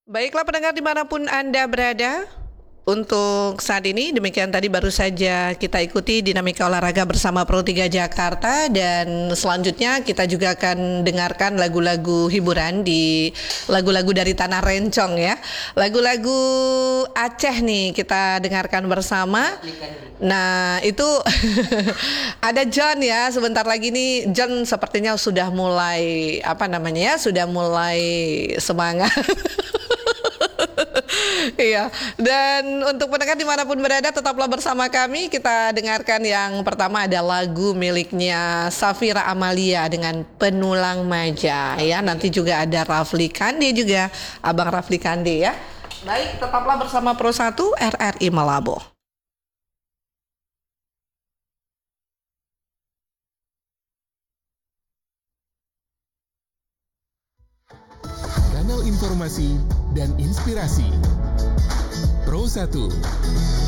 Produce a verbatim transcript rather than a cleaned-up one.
Baiklah pendengar dimanapun Anda berada, untuk saat ini demikian tadi baru saja kita ikuti dinamika olahraga bersama Pro tiga Jakarta dan selanjutnya kita juga akan dengarkan lagu-lagu hiburan di lagu-lagu dari Tanah Rencong ya. Lagu-lagu Aceh nih kita dengarkan bersama. Nah itu ada John ya, sebentar lagi nih John sepertinya sudah mulai apa namanya ya, sudah mulai semangat. Iya, dan untuk pendengar dimanapun berada tetaplah bersama kami. Kita dengarkan yang pertama ada lagu miliknya Safira Amalia dengan Penulang Maja ya. Nanti juga ada Rafli Kande juga, Abang Rafli Kande ya. Baik, tetaplah bersama Pro satu R R I Malabo. Kanal informasi dan inspirasi Pro satu.